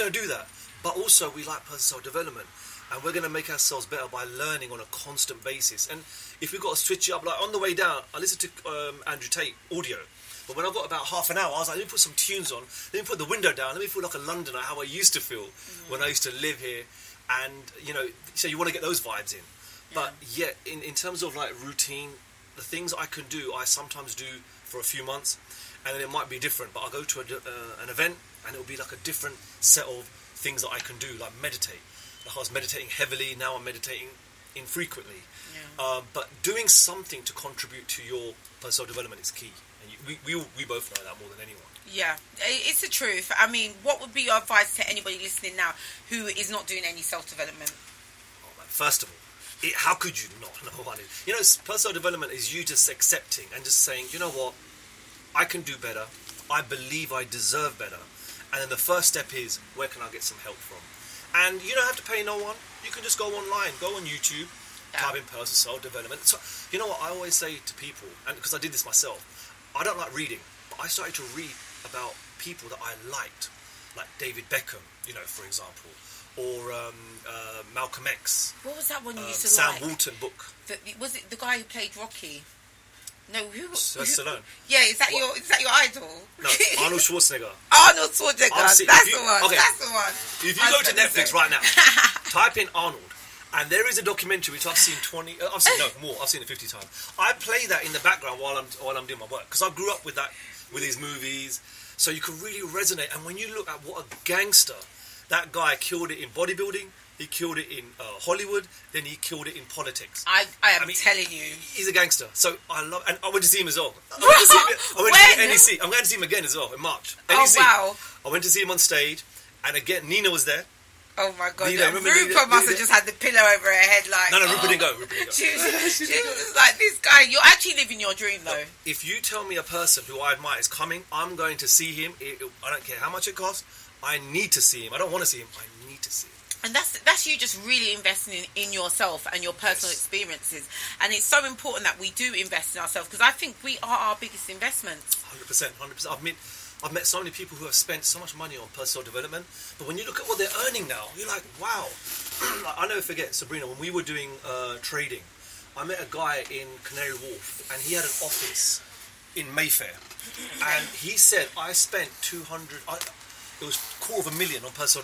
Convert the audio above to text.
going to do that. But also, we like personal development. And we're going to make ourselves better by learning on a constant basis. And if we've got to switch it up, like on the way down, I listened to Andrew Tate audio. But when I got about half an hour, I was like, let me put some tunes on. Let me put the window down. Let me feel like a Londoner, how I used to feel when I used to live here. And, you know, so you want to get those vibes in. But yet, in terms of like routine, the things I can do, I sometimes do for a few months. And then it might be different. But I'll go to an event and it'll be like a different set of things that I can do, like meditate. Like I was meditating heavily, now I'm meditating infrequently. But doing something to contribute to your personal development is key. And we both know that more than anyone. Yeah, it's the truth. I mean, what would be your advice to anybody listening now who is not doing any self-development? Oh, man, first of all, how could you not? Number one, you know, personal development is you just accepting and just saying, you know what, I can do better. I believe I deserve better. And then the first step is, where can I get some help from? And you don't have to pay no one. You can just go online, go on YouTube, type in personal self-development. So, you know what I always say to people, and because I did this myself, I don't like reading, but I started to read about people that I liked, like David Beckham, you know, for example, or Malcolm X. What was that one you used to Sam like? Walton book. Was it the guy who played Rocky? No, who? Stallone. Yeah, is that your idol? No, Arnold Schwarzenegger. Arnold Schwarzenegger. That's the one. Okay. That's the one. If you go to Netflix right now, type in Arnold, and there is a documentary which I've seen I've seen it 50 times. I play that in the background while I'm doing my work because I grew up with these movies, so you can really resonate. And when you look at what a gangster, that guy killed it in bodybuilding. He killed it in Hollywood, then he killed it in politics. I mean, telling you. He's a gangster. So I love, and I went to see him as well. I went to see NEC. I'm going to see him again as well in March. NEC. Oh, wow. I went to see him on stage, and again, Nina was there. Oh my God. Nina, Rupa must have just had the pillow over her head like... No, Rupa didn't go. She was like, this guy, you're actually living your dream though. If you tell me a person who I admire is coming, I'm going to see him. I don't care how much it costs. I need to see him. I don't want to see him. I need to see him. And that's you just really investing in yourself and your personal experiences. And it's so important that we do invest in ourselves because I think we are our biggest investments. 100%. I've met so many people who have spent so much money on personal development, but when you look at what they're earning now, you're like, wow. I'll never forget, Sabrina, when we were doing trading, I met a guy in Canary Wharf, and he had an office in Mayfair. And he said, I spent $200,000 on personal